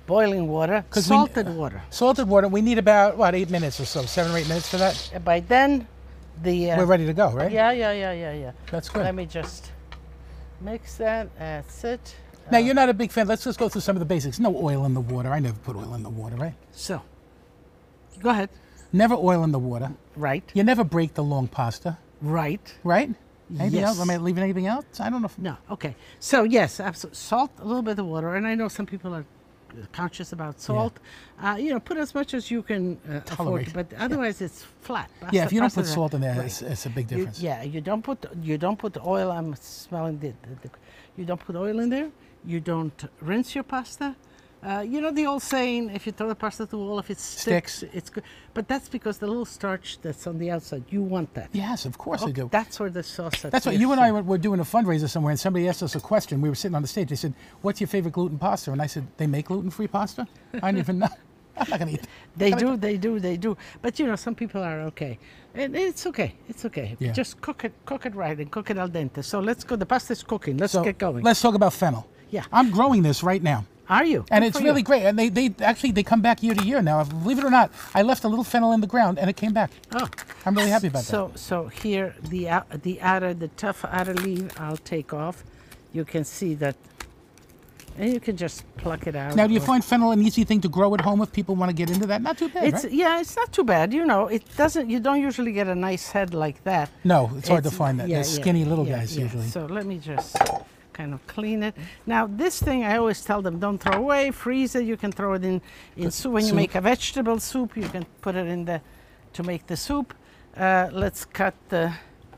boiling water, salted water. Salted water. We need about, what, 8 minutes or so, 7 or 8 minutes for that? By then, we're ready to go, right? Yeah. That's good. Let me just mix that. That's it. Now, you're not a big fan. Let's just go through some of the basics. No oil in the water. I never put oil in the water, right? So, go ahead. Never oil in the water. Right. You never break the long pasta. Right. Right? Anything Yes. else? Am I leaving anything else? I don't know. No. Okay. So yes, absolutely. Salt, a little bit of water, and I know some people are conscious about salt. Put as much as you can afford, but otherwise it's flat. Yeah, if you don't put salt in there, it's a big difference. You don't put oil. I'm smelling you don't put oil in there. You don't rinse your pasta. The old saying, if you throw the pasta to the wall, if it sticks, it's good. But that's because the little starch that's on the outside, you want that. Yes, of course I do. That's where the sauce. That's what you and I were doing a fundraiser somewhere, and somebody asked us a question. We were sitting on the stage. They said, "What's your favorite gluten pasta?" And I said, "They make gluten-free pasta." I didn't even know. I'm not gonna eat. They do. But some people are okay, and it's okay. It's okay. Yeah. Just cook it right, and cook it al dente. So let's go. The pasta's cooking. Let's get going. Let's talk about fennel. Yeah. I'm growing this right now. Are you? And it's really great. And they come back year to year now. Believe it or not, I left a little fennel in the ground and it came back. Oh. I'm really happy about that. So here, the tough outer leaf, I'll take off. You can see that, and you can just pluck it out. Now, do you find fennel an easy thing to grow at home if people want to get into that? Not too bad, right? Yeah, it's not too bad. It doesn't. You don't usually get a nice head like that. No, it's hard to find that. They're skinny little guys usually. So let me just kind of clean it. Now, this thing, I always tell them, don't throw away, freeze it. You can throw it in soup. When you make a vegetable soup, you can put it to make the soup. Let's cut the...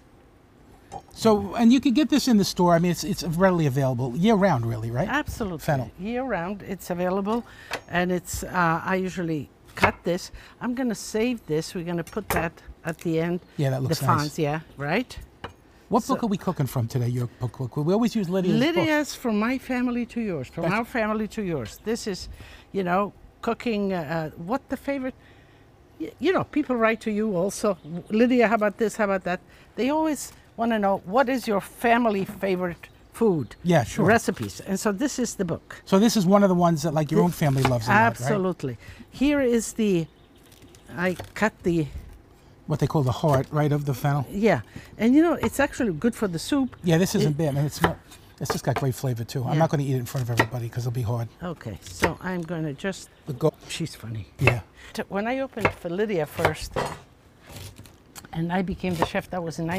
So, and you can get this in the store. I mean, it's readily available year-round, really, right? Absolutely. Fennel. Year-round, it's available. And it's, I usually cut this. I'm going to save this. We're going to put that at the end. Yeah, that looks the nice. fonts, yeah, right? What book are we cooking from today, your book? We always use Lydia's book. Lydia's From My Family to Yours, from our family to yours. This is, cooking, what the favorite, people write to you also. Lydia, how about this, how about that? They always want to know, what is your family favorite food? Yeah, sure. Recipes. And so this is the book. So this is one of the ones that your own family loves a lot, right? Absolutely. Here is I cut the... What they call the heart, right, of the fennel? Yeah. And it's actually good for the soup. Yeah, this isn't bad. And it's just got great flavor, too. I'm not going to eat it in front of everybody because it'll be hard. Okay. So I'm going to just... She's funny. Yeah. When I opened for Lydia first, and I became the chef, that was in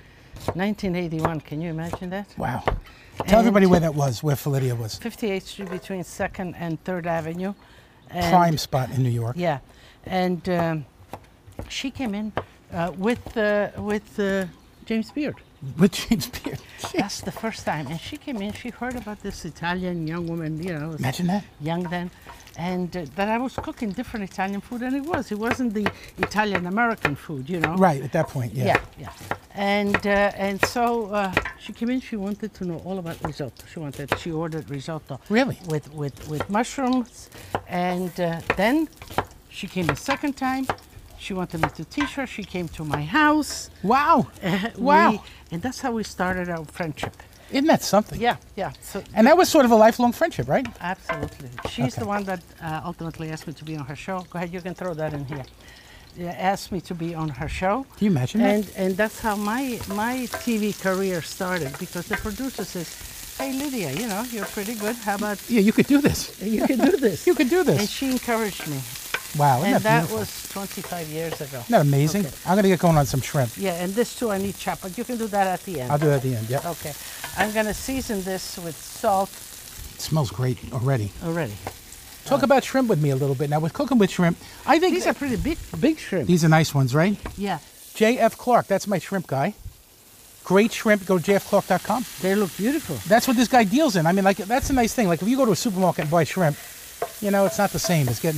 1981. Can you imagine that? Wow. Tell everybody where that was, where Lydia was. 58th Street between 2nd and 3rd Avenue. And prime spot in New York. Yeah. And she came in with James Beard. With James Beard. That's the first time. And she came in, she heard about this Italian young woman, Imagine that. Young then. And that I was cooking different Italian food, and it wasn't the Italian-American food, Right, at that point, yeah. Yeah. And so she came in, she wanted to know all about risotto. She ordered risotto. Really? With mushrooms. And then she came a second time. She wanted me to teach her. She came to my house. Wow. Wow. And that's how we started our friendship. Isn't that something? Yeah. So, and that was sort of a lifelong friendship, right? Absolutely. She's the one that ultimately asked me to be on her show. Go ahead, you can throw that in here. Asked me to be on her show. Can you imagine that? And that's how my TV career started, because the producer says, hey, Lydia, you're pretty good. How about... Yeah, you could do this. You can do this. You could do this. And she encouraged me. Wow, and that was 25 years ago. Isn't that amazing? Okay. I'm going to get going on some shrimp. Yeah, and this too I need chopped, but you can do that at the end. I'll do that at the end, yeah. Okay. I'm going to season this with salt. It smells great already. Talk Uh, about shrimp with me a little bit. Now, with cooking with shrimp, I think... These are pretty big shrimp. These are nice ones, right? Yeah. J.F. Clark, that's my shrimp guy. Great shrimp, go to jfclark.com. They look beautiful. That's what this guy deals in. I mean, like, that's a nice thing. Like, if you go to a supermarket and buy shrimp, it's not the same as getting